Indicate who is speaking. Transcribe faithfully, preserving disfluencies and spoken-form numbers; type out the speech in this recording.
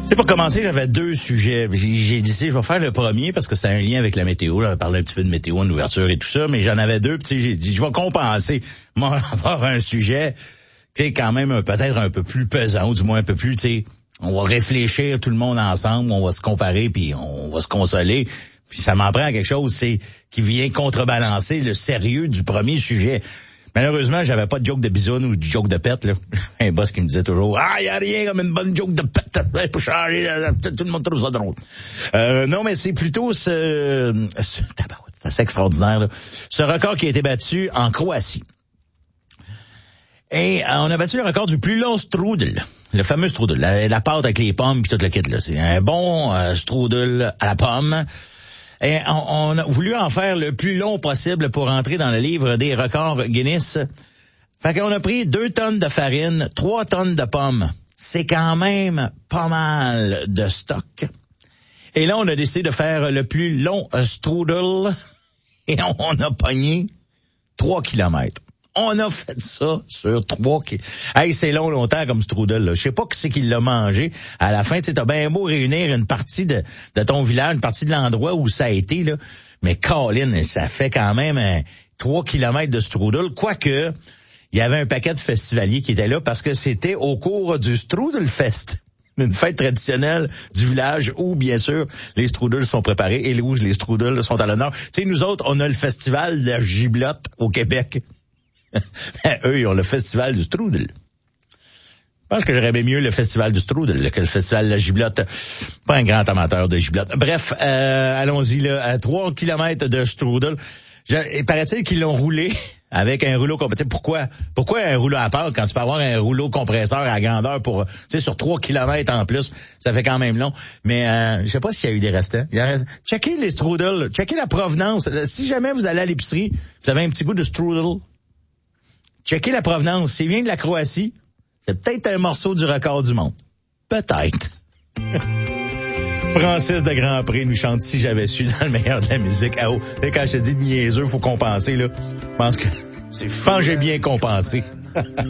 Speaker 1: Tu sais, pour commencer, j'avais deux sujets. J'ai, j'ai dit, je vais faire le premier parce que c'est un lien avec la météo. Là, on parlait un petit peu de météo, de l'ouverture et tout ça, mais j'en avais deux. Puis j'ai dit, je vais compenser. Moi, avoir un sujet qui est quand même un, peut-être un peu plus pesant, ou du moins un peu plus, tu sais, on va réfléchir tout le monde ensemble, on va se comparer, puis on va se consoler. Puis ça m'en prend à quelque chose, c'est qui vient contrebalancer le sérieux du premier sujet. Malheureusement, j'avais pas de joke de bisoune ou de joke de pète, là. Un boss qui me disait toujours, ah, y a rien comme une bonne joke de pète pour changer, tout le monde trouve ça drôle. Euh, non, mais c'est plutôt ce, ce c'est assez extraordinaire, là. Ce record qui a été battu en Croatie. Et euh, on a battu le record du plus long strudel, le fameux strudel, la, la pâte avec les pommes puis tout le kit, là. C'est un bon euh, strudel à la pomme. Et on, on a voulu en faire le plus long possible pour entrer dans le livre des records Guinness. Fait qu'on a pris deux tonnes de farine, trois tonnes de pommes. C'est quand même pas mal de stock. Et là, on a décidé de faire le plus long strudel et on, on a pogné trois kilomètres. On a fait ça sur trois kilomètres. Hey, c'est long, longtemps comme strudel, là. Je sais pas qui c'est qui l'a mangé. À la fin, tu sais, t'as bien beau réunir une partie de, de ton village, une partie de l'endroit où ça a été, là. Mais Colin, ça fait quand même un, trois kilomètres de strudel. Quoique, il y avait un paquet de festivaliers qui étaient là parce que c'était au cours du Strudelfest, une fête traditionnelle du village où, bien sûr, les strudels sont préparés et où les strudels sont à l'honneur. Tu sais, nous autres, on a le festival de la giblotte au Québec. Ben, eux, ils ont le festival du strudel. Je pense que j'aurais aimé mieux le festival du strudel que le festival de la giblotte. Pas un grand amateur de giblotte. Bref, euh, allons-y, là, à trois kilomètres de strudel. Il paraît-il qu'ils l'ont roulé avec un rouleau compresseur. Pourquoi? Pourquoi un rouleau à pâte quand tu peux avoir un rouleau compresseur à grandeur pour, tu sais, sur trois kilomètres en plus? Ça fait quand même long. Mais, euh, je sais pas s'il y a eu des restants. Il y a... Checkez les strudels. Checkez la provenance. Si jamais vous allez à l'épicerie, vous avez un petit goût de strudel. Checkez la provenance. C'est bien de la Croatie. C'est peut-être un morceau du record du monde. Peut-être. Francis de Grand Prix nous chante Si j'avais su dans le meilleur de la musique. Ah oh, tu sais, quand je te dis de niaiseux, faut compenser, là. Je pense que, je pense que j'ai bien compensé.